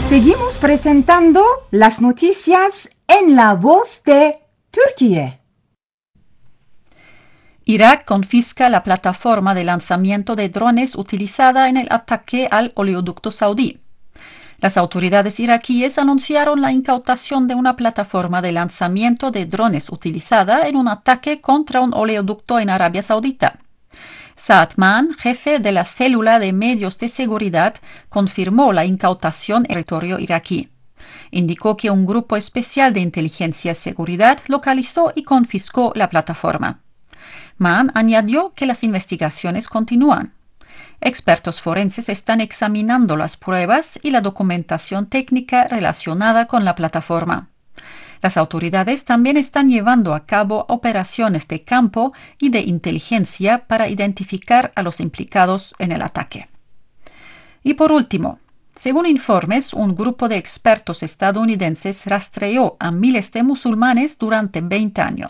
Seguimos presentando las noticias en la voz de Turquía. Irak confisca la plataforma de lanzamiento de drones utilizada en el ataque al oleoducto saudí. Las autoridades iraquíes anunciaron la incautación de una plataforma de lanzamiento de drones utilizada en un ataque contra un oleoducto en Arabia Saudita. Saad Mann, jefe de la célula de medios de seguridad, confirmó la incautación en territorio iraquí. Indicó que un grupo especial de inteligencia y seguridad localizó y confiscó la plataforma. Mann añadió que las investigaciones continúan. Expertos forenses están examinando las pruebas y la documentación técnica relacionada con la plataforma. Las autoridades también están llevando a cabo operaciones de campo y de inteligencia para identificar a los implicados en el ataque. Y por último, según informes, un grupo de expertos estadounidenses rastreó a miles de musulmanes durante 20 años.